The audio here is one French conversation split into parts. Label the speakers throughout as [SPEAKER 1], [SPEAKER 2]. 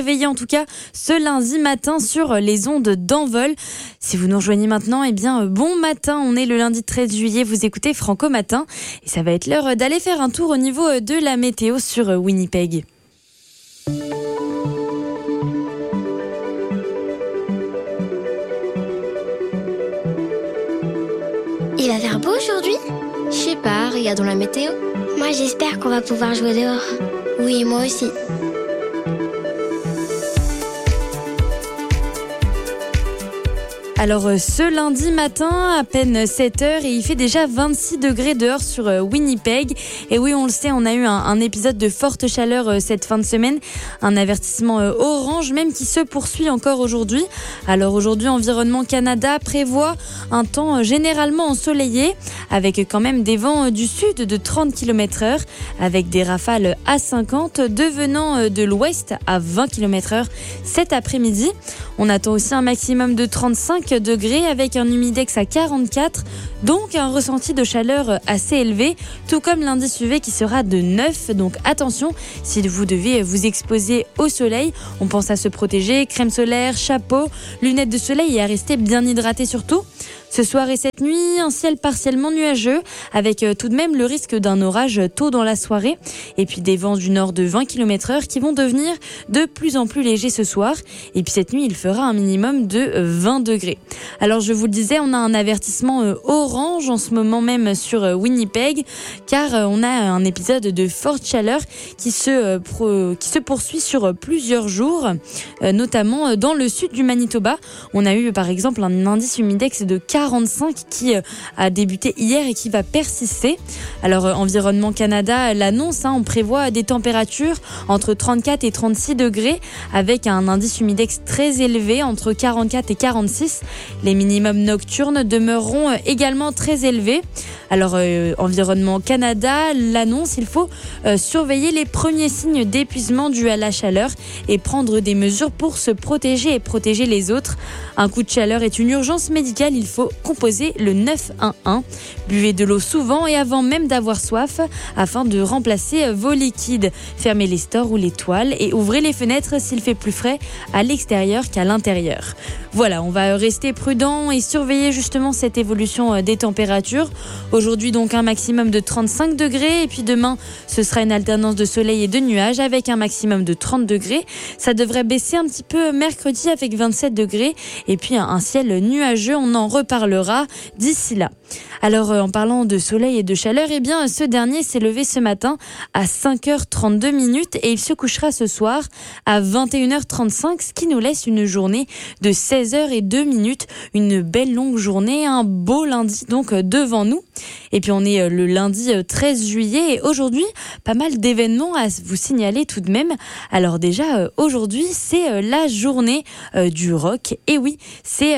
[SPEAKER 1] Réveillé en tout cas ce lundi matin sur les ondes d'Envol. Si vous nous rejoignez maintenant, bon matin, on est le lundi 13 juillet, vous écoutez Franco Matin et ça va être l'heure d'aller faire un tour au niveau de la météo sur Winnipeg.
[SPEAKER 2] Il va faire beau aujourd'hui ?
[SPEAKER 3] Je sais pas, regardons la météo.
[SPEAKER 2] Moi j'espère qu'on va pouvoir jouer dehors.
[SPEAKER 3] Oui, moi aussi.
[SPEAKER 1] Alors ce lundi matin, à peine 7h et il fait déjà 26 degrés dehors sur Winnipeg. Et oui, on le sait, on a eu un épisode de forte chaleur cette fin de semaine. Un avertissement orange même qui se poursuit encore aujourd'hui. Alors aujourd'hui, Environnement Canada prévoit un temps généralement ensoleillé avec quand même des vents du sud de 30 km/h avec des rafales à 50 devenant de l'ouest à 20 km/h cet après-midi. On attend aussi un maximum de 35 degrés avec un humidex à 44, donc un ressenti de chaleur assez élevé, tout comme l'indice UV qui sera de 9. Donc attention, si vous devez vous exposer au soleil, on pense à se protéger, crème solaire, chapeau, lunettes de soleil et à rester bien hydraté surtout. Ce soir et cette nuit, un ciel partiellement nuageux avec tout de même le risque d'un orage tôt dans la soirée et puis des vents du nord de 20 km/h qui vont devenir de plus en plus légers ce soir et puis cette nuit il fera un minimum de 20 degrés. Alors je vous le disais, on a un avertissement orange en ce moment même sur Winnipeg car on a un épisode de forte chaleur qui se poursuit sur plusieurs jours, notamment dans le sud du Manitoba. On a eu par exemple un indice humidex de 45 qui a débuté hier et qui va persister. Alors Environnement Canada l'annonce, on prévoit des températures entre 34 et 36 degrés avec un indice humidex très élevé entre 44 et 46. Les minimums nocturnes demeureront également très élevés. Alors Environnement Canada l'annonce, il faut surveiller les premiers signes d'épuisement dû à la chaleur et prendre des mesures pour se protéger et protéger les autres. Un coup de chaleur est une urgence médicale, il faut composer le 911. Buvez de l'eau souvent et avant même d'avoir soif afin de remplacer vos liquides. Fermez les stores ou les toiles et ouvrez les fenêtres s'il fait plus frais à l'extérieur qu'à l'intérieur. Voilà, on va rester prudent et surveiller justement cette évolution des températures. Aujourd'hui donc un maximum de 35 degrés et puis demain ce sera une alternance de soleil et de nuages avec un maximum de 30 degrés. Ça devrait baisser un petit peu mercredi avec 27 degrés et puis un ciel nuageux, on en reparlera d'ici là. Alors en parlant de soleil et de chaleur, ce dernier s'est levé ce matin à 5h32 et il se couchera ce soir à 21h35, ce qui nous laisse une journée de 16h02, une belle longue journée, un beau lundi donc devant nous. Et puis on est le lundi 13 juillet et aujourd'hui pas mal d'événements à vous signaler tout de même. Alors déjà aujourd'hui c'est la journée du rock et oui c'est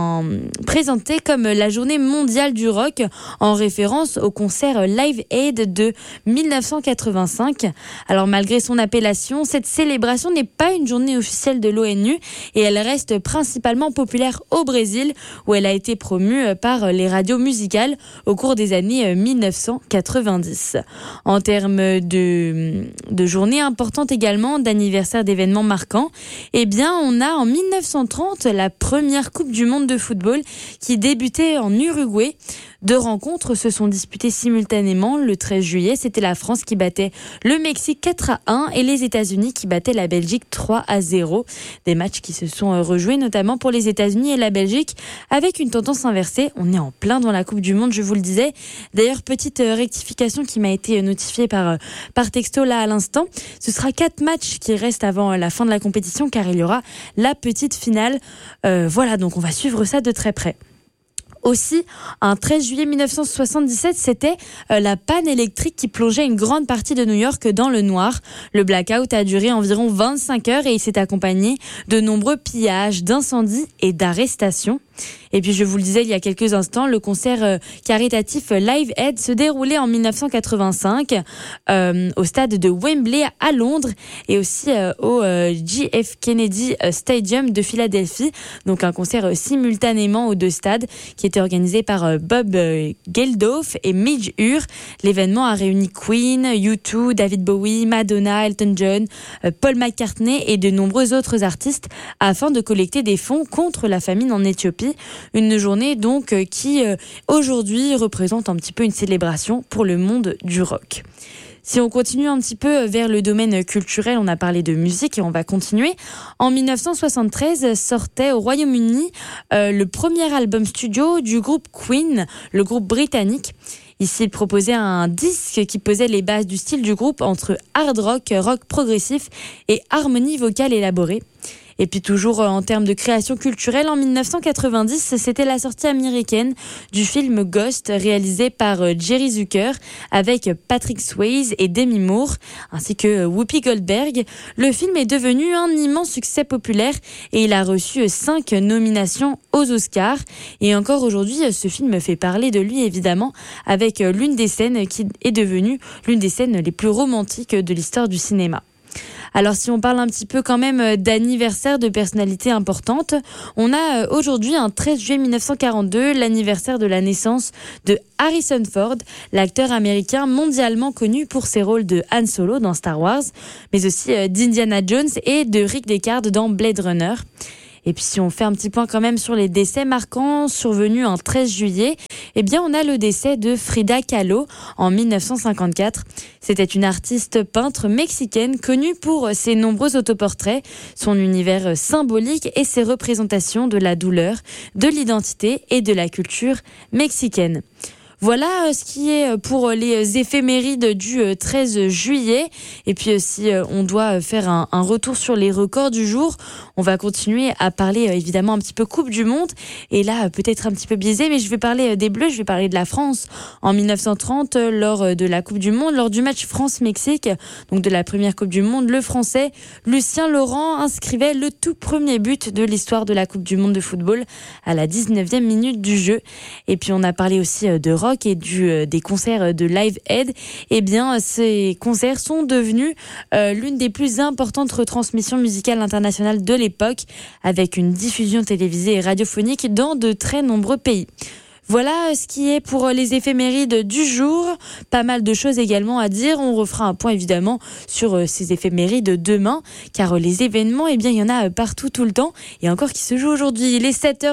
[SPEAKER 1] présenté comme la journée mondiale du rock en référence au concert Live Aid de 1985. Alors malgré son appellation, cette célébration n'est pas une journée officielle de l'ONU et elle reste principalement populaire au Brésil où elle a été promue par les radios musicales au cours des années 1990. En termes de journées importantes également, d'anniversaires, d'événements marquants, on a en 1930 la première Coupe du Monde de football qui débutait en Uruguay. Deux rencontres se sont disputées simultanément le 13 juillet. C'était la France qui battait le Mexique 4-1 et les États-Unis qui battaient la Belgique 3-0. Des matchs qui se sont rejoués notamment pour les États-Unis et la Belgique avec une tendance inversée. On est en plein dans la Coupe du Monde, je vous le disais. D'ailleurs, petite rectification qui m'a été notifiée par texto là à l'instant. Ce sera 4 matchs qui restent avant la fin de la compétition car il y aura la petite finale. Voilà, donc on va suivre ça de très près. Aussi, un 13 juillet 1977, c'était la panne électrique qui plongeait une grande partie de New York dans le noir. Le blackout a duré environ 25 heures et il s'est accompagné de nombreux pillages, d'incendies et d'arrestations. Et puis je vous le disais il y a quelques instants, le concert caritatif Live Aid se déroulait en 1985 au stade de Wembley à Londres et aussi au JF Kennedy Stadium de Philadelphie. Donc un concert simultanément aux deux stades qui était organisé par Bob Geldof et Midge Ure. L'événement a réuni Queen, U2, David Bowie, Madonna, Elton John, Paul McCartney et de nombreux autres artistes afin de collecter des fonds contre la famine en Éthiopie. Une journée donc qui aujourd'hui représente un petit peu une célébration pour le monde du rock. Si on continue un petit peu vers le domaine culturel, on a parlé de musique et on va continuer. En 1973 sortait au Royaume-Uni le premier album studio du groupe Queen, le groupe britannique. Ici, il proposait un disque qui posait les bases du style du groupe entre hard rock, rock progressif et harmonie vocale élaborée. Et puis toujours en termes de création culturelle, en 1990, c'était la sortie américaine du film Ghost, réalisé par Jerry Zucker, avec Patrick Swayze et Demi Moore, ainsi que Whoopi Goldberg. Le film est devenu un immense succès populaire et il a reçu 5 nominations aux Oscars. Et encore aujourd'hui, ce film fait parler de lui, évidemment, avec l'une des scènes qui est devenue l'une des scènes les plus romantiques de l'histoire du cinéma. Alors si on parle un petit peu quand même d'anniversaire de personnalités importantes, on a aujourd'hui un 13 juillet 1942 l'anniversaire de la naissance de Harrison Ford, l'acteur américain mondialement connu pour ses rôles de Han Solo dans Star Wars, mais aussi d'Indiana Jones et de Rick Deckard dans Blade Runner. Et puis si on fait un petit point quand même sur les décès marquants survenus un 13 juillet, eh bien on a le décès de Frida Kahlo en 1954. C'était une artiste peintre mexicaine connue pour ses nombreux autoportraits, son univers symbolique et ses représentations de la douleur, de l'identité et de la culture mexicaine. Voilà ce qui est pour les éphémérides du 13 juillet. Et puis si on doit faire un retour sur les records du jour, on va continuer à parler évidemment un petit peu Coupe du Monde. Et là, peut-être un petit peu biaisé, mais je vais parler des Bleus, je vais parler de la France. En 1930, lors de la Coupe du Monde, lors du match France-Mexique, donc de la première Coupe du Monde, le Français Lucien Laurent inscrivait le tout premier but de l'histoire de la Coupe du Monde de football à la 19e minute du jeu. Et puis on a parlé aussi de rock et des concerts de Live Aid. Eh bien, ces concerts sont devenus l'une des plus importantes retransmissions musicales internationales de l'époque, avec une diffusion télévisée et radiophonique dans de très nombreux pays. Voilà ce qui est pour les éphémérides du jour. Pas mal de choses également à dire. On refera un point évidemment sur ces éphémérides demain, car les événements, eh bien, il y en a partout tout le temps. Et encore qui se jouent aujourd'hui. Il est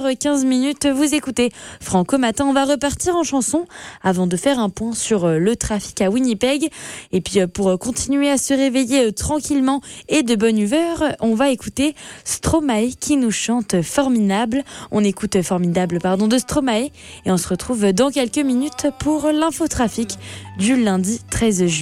[SPEAKER 1] 7h15. Vous écoutez Franco Matin. On va repartir en chanson avant de faire un point sur le trafic à Winnipeg. Et puis pour continuer à se réveiller tranquillement et de bonne humeur, on va écouter Stromae qui nous chante Formidable. On écoute Formidable de Stromae. Et on se retrouve dans quelques minutes pour l'infotrafic du lundi 13 juillet.